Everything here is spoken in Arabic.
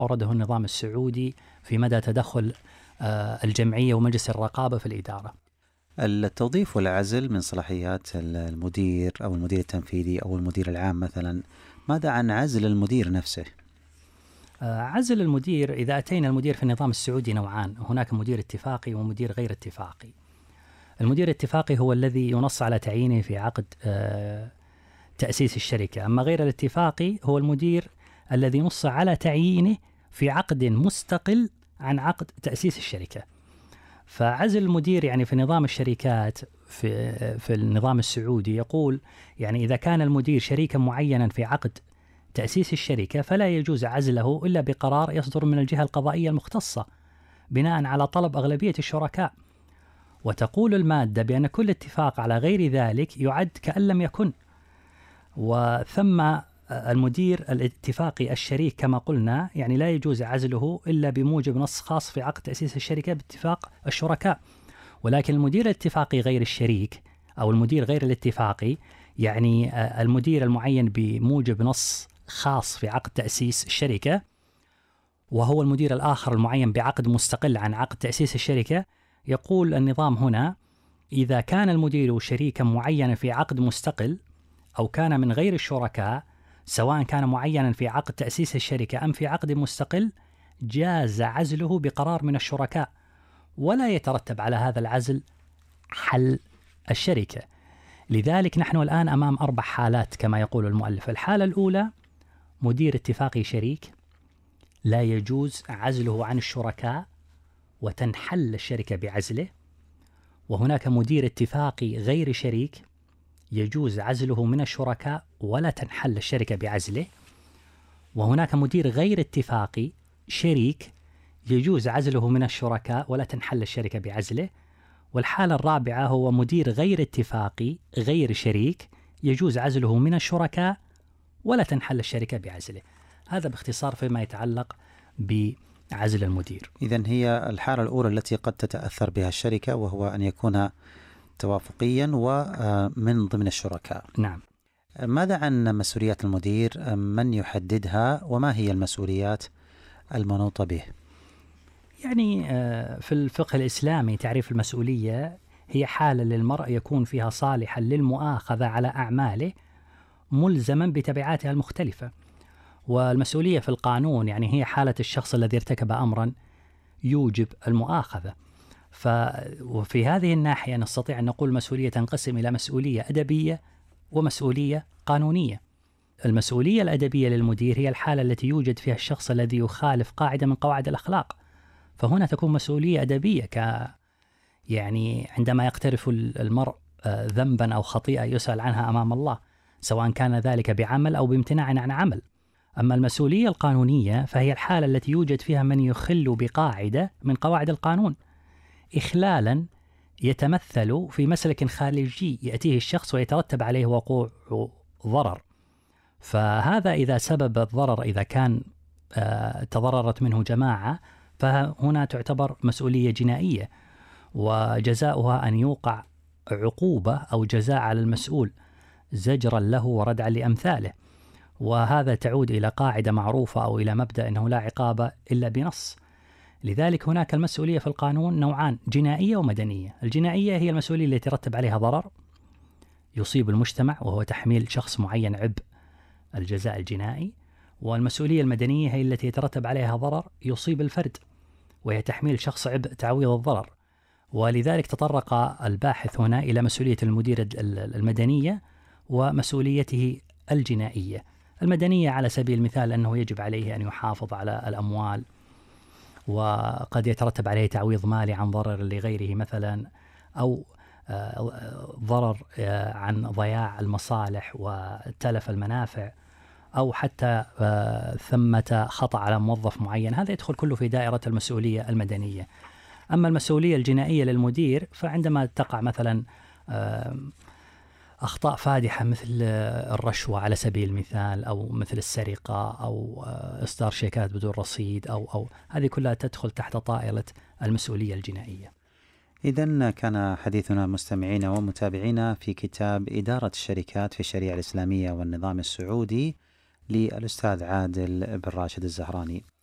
أورده النظام السعودي في مدى تدخل الجمعية ومجلس الرقابة في الإدارة. التوظيف والعزل من صلاحيات المدير أو المدير التنفيذي أو المدير العام مثلا. ماذا عن عزل المدير نفسه؟ عزل المدير، إذا أتينا المدير في النظام السعودي نوعان، هناك مدير اتفاقي ومدير غير اتفاقي. المدير الاتفاقي هو الذي ينص على تعيينه في عقد تأسيس الشركة، أما غير الاتفاقي هو المدير الذي نص على تعيينه في عقد مستقل عن عقد تأسيس الشركة. فعزل المدير يعني في نظام الشركات في النظام السعودي يقول يعني إذا كان المدير شريكا معينا في عقد تأسيس الشركة فلا يجوز عزله إلا بقرار يصدر من الجهة القضائية المختصة بناء على طلب أغلبية الشركاء. وتقول المادة بأن كل اتفاق على غير ذلك يعد كأن لم يكن. وثم المدير الاتفاقي الشريك كما قلنا يعني لا يجوز عزله إلا بموجب نص خاص في عقد تأسيس الشركة باتفاق الشركاء. ولكن المدير الاتفاقي غير الشريك أو المدير غير الاتفاقي يعني المدير المعين بموجب نص خاص في عقد تأسيس الشركة، وهو المدير الآخر المعين بعقد مستقل عن عقد تأسيس الشركة. يقول النظام هنا إذا كان المدير شريكا معينا في عقد مستقل أو كان من غير الشركاء سواء كان معينا في عقد تأسيس الشركة أم في عقد مستقل جاز عزله بقرار من الشركاء، ولا يترتب على هذا العزل حل الشركة. لذلك نحن الآن أمام 4 حالات كما يقول المؤلف. الحالة الأولى مدير اتفاقي شريك لا يجوز عزله عن الشركاء وتنحل الشركة بعزله. وهناك مدير اتفاقي غير شريك يجوز عزله من الشركاء ولا تنحل الشركة بعزله. وهناك مدير غير اتفاقي شريك يجوز عزله من الشركاء ولا تنحل الشركة بعزله. والحالة الرابعة هو مدير غير اتفاقي غير شريك يجوز عزله من الشركاء ولا تنحل الشركة بعزله. هذا باختصار فيما يتعلق بعزل المدير. إذن هي الحالة الأولى التي قد تتأثر بها الشركة، وهو أن يكون توافقيا ومن ضمن الشركاء. نعم. ماذا عن مسؤوليات المدير؟ من يحددها وما هي المسؤوليات المنوطة به؟ يعني في الفقه الإسلامي تعريف المسؤولية هي حالة للمرء يكون فيها صالحا للمؤاخذة على أعماله ملزما بتبعاتها المختلفة. والمسؤولية في القانون يعني هي حالة الشخص الذي ارتكب أمرا يوجب المؤاخذة. وفي هذه الناحية نستطيع أن نقول المسؤولية تنقسم إلى مسؤولية أدبية ومسؤولية قانونية. المسؤولية الأدبية للمدير هي الحالة التي يوجد فيها الشخص الذي يخالف قاعدة من قواعد الأخلاق، فهنا تكون مسؤولية أدبية يعني عندما يقترف المرء ذنبا أو خطيئة يسأل عنها أمام الله سواء كان ذلك بعمل أو بامتناع عن عمل. أما المسؤولية القانونية فهي الحالة التي يوجد فيها من يخل بقاعدة من قواعد القانون إخلالا يتمثل في مسلك خارجي يأتيه الشخص ويترتب عليه وقوع ضرر. فهذا إذا سبب الضرر إذا كان تضررت منه جماعة فهنا تعتبر مسؤولية جنائية، وجزاؤها أن يوقع عقوبة أو جزاء على المسؤول زجرا له وردعا لأمثاله. وهذا تعود إلى قاعدة معروفة أو إلى مبدأ أنه لا عقاب إلا بنص. لذلك هناك المسؤولية في القانون نوعان، جنائية ومدنية. الجنائية هي المسؤولية التي يترتب عليها ضرر يصيب المجتمع وهو تحميل شخص معين عبء الجزاء الجنائي. والمسؤولية المدنية هي التي يترتب عليها ضرر يصيب الفرد وهي تحميل شخص عبء تعويض الضرر. ولذلك تطرق الباحث هنا إلى مسؤولية المدير المدنية ومسؤوليته الجنائية. المدنية على سبيل المثال أنه يجب عليه أن يحافظ على الأموال، وقد يترتب عليه تعويض مالي عن ضرر لغيره مثلا، أو ضرر عن ضياع المصالح وتلف المنافع، أو حتى ثمة خطأ على موظف معين. هذا يدخل كله في دائرة المسؤولية المدنية. أما المسؤولية الجنائية للمدير فعندما تقع مثلا أخطاء فادحة مثل الرشوة على سبيل المثال، أو مثل السرقة، أو إصدار شيكات بدون رصيد، أو هذه كلها تدخل تحت طائلة المسؤولية الجنائية. إذن كان حديثنا مستمعين ومتابعين في كتاب إدارة الشركات في الشريعة الإسلامية والنظام السعودي للأستاذ عادل بن راشد الزهراني.